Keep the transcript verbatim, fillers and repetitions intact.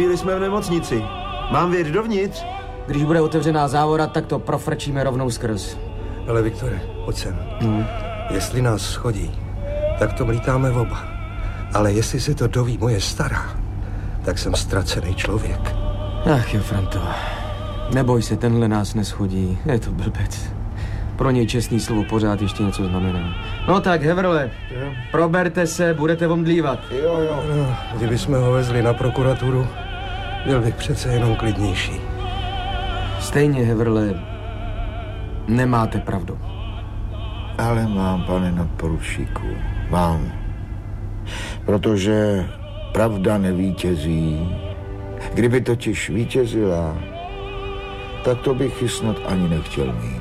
Byli jsme v nemocnici. Mám vědět dovnitř? Když bude otevřená závora, tak to profrčíme rovnou skrz. Ale Viktore, pojď sem. Hmm. Jestli nás schodí, tak to mlítáme oba. Ale jestli se to doví moje stará, tak jsem ztracený člověk. Ach jo, Franto. Neboj se, tenhle nás neschodí. Je to blbec. Pro něj čestný slovo pořád ještě něco znamená. No tak, Heverle, proberte se, budete omdlívat. Jo, jo. No, kdybychom ho vezli na prokuraturu, byl bych přece jenom klidnější. Stejně, Heverle, nemáte pravdu. Ale mám, pane nadporučíku, mám. Protože pravda nevítězí. Kdyby totiž vítězila, tak to bych ji snad ani nechtěl mít.